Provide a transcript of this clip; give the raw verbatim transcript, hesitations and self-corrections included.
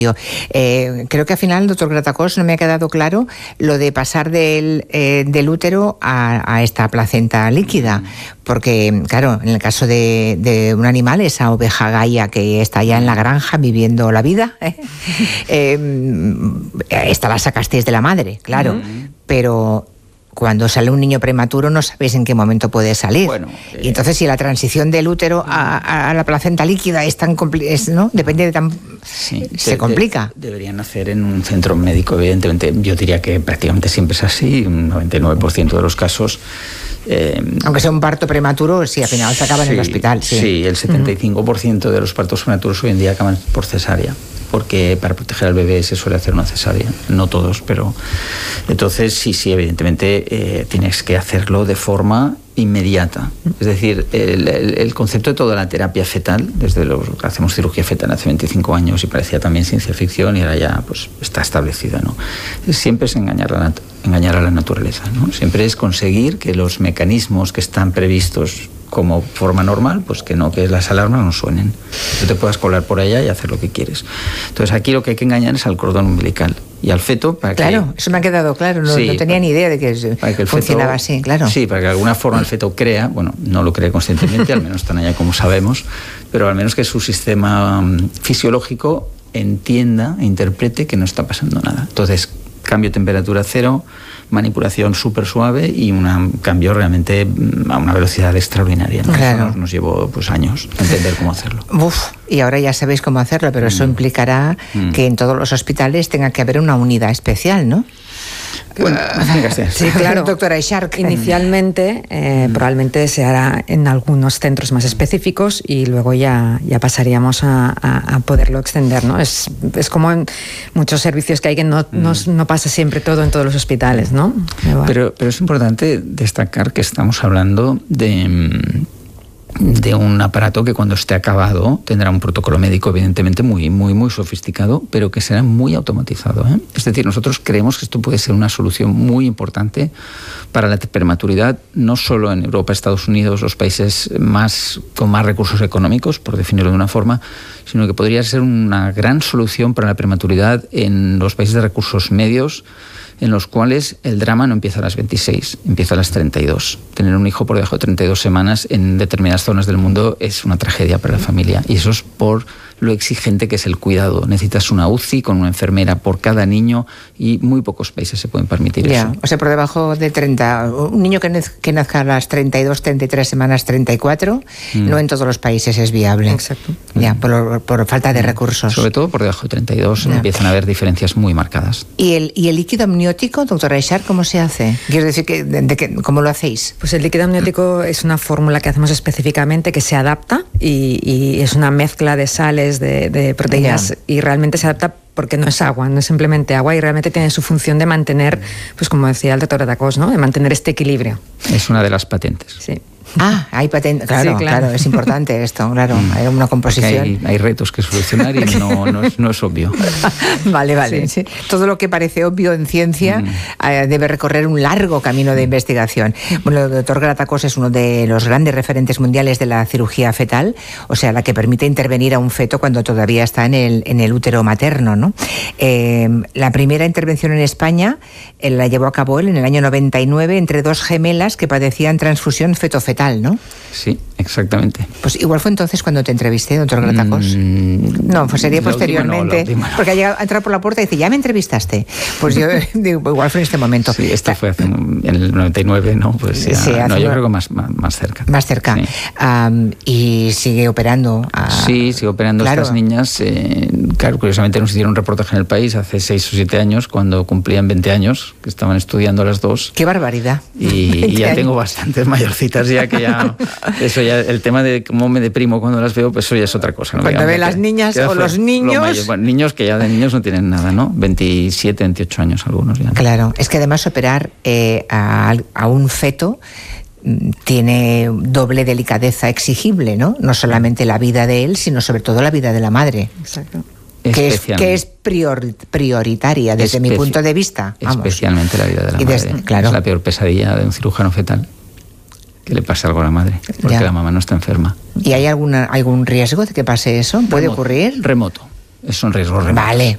Eh, creo que al final, doctor Gratacós, no me ha quedado claro lo de pasar del, eh, del útero a, a esta placenta líquida, porque claro, en el caso de, de un animal, esa oveja Gaia que está ya en la granja viviendo la vida, eh, eh, esta la sacasteis de la madre, claro, uh-huh. pero cuando sale un niño prematuro no sabéis en qué momento puede salir. Bueno, eh, y entonces si la transición del útero a, a la placenta líquida es tan complicada, ¿no? Depende de tan... Sí, se de, complica. De, deberían nacer en un centro médico, evidentemente. Yo diría que prácticamente siempre es así, un noventa y nueve por ciento de los casos. Eh, Aunque sea un parto prematuro, sí, al final se acaba sí, en el hospital. Sí, sí el setenta y cinco por ciento uh-huh. de los partos prematuros hoy en día acaban por cesárea, porque para proteger al bebé se suele hacer una cesárea, no todos, pero entonces sí, sí, evidentemente eh, tienes que hacerlo de forma inmediata. Es decir, el, el, el concepto de toda la terapia fetal, desde los que hacemos cirugía fetal hace veinticinco años y parecía también ciencia ficción y ahora ya pues está establecida, ¿no? Siempre es engañar a la, engañar a la naturaleza, ¿no? Siempre es conseguir que los mecanismos que están previstos como forma normal, pues que no, que las alarmas no suenen. Tú te puedas colar por allá y hacer lo que quieres. Entonces aquí lo que hay que engañar es al cordón umbilical y al feto para claro, que... Claro, eso me ha quedado claro, no, sí, no tenía para, ni idea de que, que funcionaba feto, así, claro. Sí, para que de alguna forma el feto crea, bueno, no lo cree conscientemente, al menos tan allá como sabemos, pero al menos que su sistema um, fisiológico entienda e interprete que no está pasando nada. Entonces, cambio de temperatura cero, manipulación súper suave y un cambio realmente a una velocidad extraordinaria, ¿no? Claro. Eso nos, nos llevó pues años entender cómo hacerlo. Uf, y ahora ya sabéis cómo hacerlo, pero mm. eso implicará mm. que en todos los hospitales tenga que haber una unidad especial, ¿no? Bueno, sí, claro. Doctora Eixarch. Inicialmente eh, mm. probablemente se hará en algunos centros más específicos y luego ya, ya pasaríamos a, a, a poderlo extender, ¿no? Es, es como en muchos servicios que hay que no, mm. no, no pasa siempre todo en todos los hospitales, ¿no? Pero, pero es importante destacar que estamos hablando de... de un aparato que cuando esté acabado tendrá un protocolo médico evidentemente muy, muy, muy sofisticado, pero que será muy automatizado, ¿eh? Es decir, nosotros creemos que esto puede ser una solución muy importante para la prematuridad, no solo en Europa, Estados Unidos, los países más con más recursos económicos, por definirlo de una forma, sino que podría ser una gran solución para la prematuridad en los países de recursos medios, en los cuales el drama no empieza a las veintiséis, empieza a las treinta y dos. Tener un hijo por debajo de treinta y dos semanas en determinadas zonas del mundo es una tragedia para la familia. Y eso es por lo exigente que es el cuidado. Necesitas una U C I con una enfermera por cada niño y muy pocos países se pueden permitir yeah. eso. O sea, por debajo de treinta. Un niño que, nez, que nazca a las treinta y dos, treinta y tres semanas, treinta y cuatro, mm. no en todos los países es viable. Exacto. Ya, por, por falta de recursos. Sobre todo por debajo de treinta y dos yeah. empiezan a haber diferencias muy marcadas. ¿Y el, y el líquido amniótico, doctora Eixarch, cómo se hace? Quiero decir, que, de, de que, ¿cómo lo hacéis? Pues el líquido amniótico es una fórmula que hacemos específicamente que se adapta y, y es una mezcla de sales, de, de proteínas yeah. y realmente se adapta porque no es agua, no es simplemente agua y realmente tiene su función de mantener, pues como decía el doctor Gratacós, ¿no? De mantener este equilibrio. Es una de las patentes. Sí. Ah, hay patente, claro, sí, claro, claro, es importante esto, claro, hay una composición. Hay, hay retos que solucionar y no, no, es, no es obvio. Vale, vale. Sí. Sí. Todo lo que parece obvio en ciencia mm. eh, debe recorrer un largo camino de investigación. Bueno, el doctor Gratacós es uno de los grandes referentes mundiales de la cirugía fetal, o sea, la que permite intervenir a un feto cuando todavía está en el, en el útero materno, ¿no? Eh, la primera intervención en España eh, la llevó a cabo él en el año noventa y nueve entre dos gemelas que padecían transfusión feto-fetal, ¿no? Sí, exactamente. Pues igual fue entonces cuando te entrevisté, doctor Gratacós. Mm, no, pues sería posteriormente. Última, no, porque ha llegado a entrar por la puerta y dice, ¿ya me entrevistaste? Pues yo digo, igual fue en este momento. Sí, esto fue hace, en el noventa y nueve, ¿no? Pues ya, sí, no, yo creo que más, más, más cerca. Más cerca. Sí. Um, y sigue operando. A... Sí, sigue operando a estas niñas. Eh, claro, curiosamente nos hicieron un reportaje en El País hace seis o siete años, cuando cumplían veinte años, que estaban estudiando las dos. ¡Qué barbaridad! Y, y ya años. Tengo bastantes mayorcitas ya que ya, eso ya, el tema de cómo me deprimo cuando las veo, pues eso ya es otra cosa, ¿no? Cuando ve las niñas o los niños... Lo bueno, niños que ya de niños no tienen nada, ¿no? veintisiete, veintiocho años algunos ya. Claro, es que además operar eh, a, a un feto tiene doble delicadeza exigible, ¿no? No solamente la vida de él, sino sobre todo la vida de la madre. Exacto. Que es, que es prior, prioritaria desde Especi- mi punto de vista. Vamos. Especialmente la vida de la y madre. Des, claro. Es la peor pesadilla de un cirujano fetal. Que le pase algo a la madre, porque ya. La mamá no está enferma. ¿Y hay alguna, algún riesgo de que pase eso? ¿Puede remoto, ocurrir? Remoto. Es un riesgo remoto. Vale,